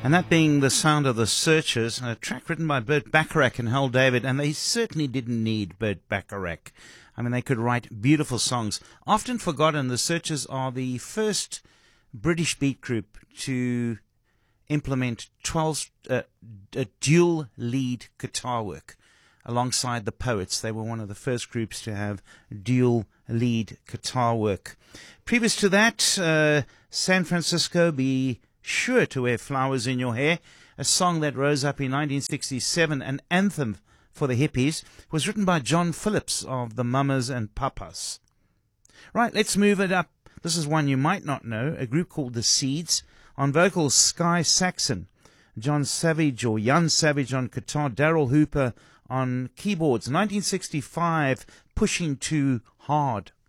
And that being the sound of the Searchers, a track written by Burt Bacharach and Hal David, and they certainly didn't need Burt Bacharach. I mean, they could write beautiful songs. Often forgotten, the Searchers are the first British beat group to implement dual lead guitar work alongside the Poets. They were one of the first groups to have dual lead guitar work. Previous to that, San Francisco, Be Sure to Wear Flowers in Your Hair, a song that rose up in 1967, an anthem for the hippies, was written by John Phillips of the Mamas and Papas. Right, let's move it up. This is one you might not know, a group called The Seeds. On vocals, Sky Saxon, Jan Savage on guitar, Daryl Hooper on keyboards. 1965, Pushing Too Hard.